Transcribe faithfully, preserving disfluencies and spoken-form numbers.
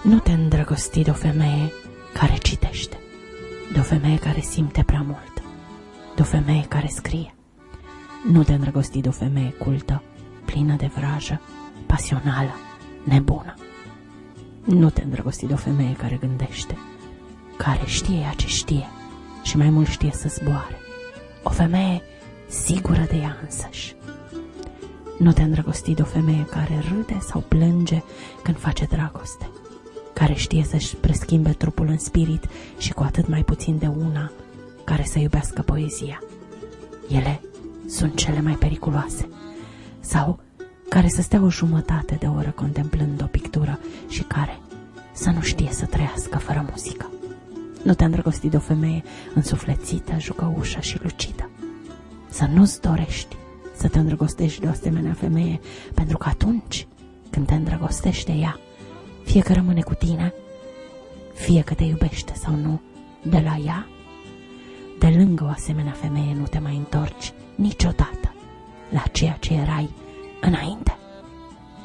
Nu te îndrăgosti de o femeie care citește, de o femeie care simte prea mult, de o femeie care scrie. Nu te îndrăgosti de o femeie cultă, plină de vrajă, pasională, nebună. Nu te îndrăgosti de o femeie care gândește, care știe ea ce știe și mai mult știe să zboare. O femeie sigură de ea însăși. Nu te îndrăgosti de o femeie care râde sau plânge când face dragoste, care știe să-și preschimbe trupul în spirit și cu atât mai puțin de una care să iubească poezia. Ele sunt cele mai periculoase. Sau care să stea o jumătate de oră contemplând o pictură și care să nu știe să trăiască fără muzică. Nu te îndrăgosti de o femeie însuflețită, jucăușă și lucidă. Să nu-ți dorești să te îndrăgostești de o asemenea femeie, pentru că atunci când te îndrăgostești de ea, fie că rămâne cu tine, fie că te iubește sau nu, de la ea, de lângă o asemenea femeie nu te mai întorci niciodată la ceea ce erai înainte.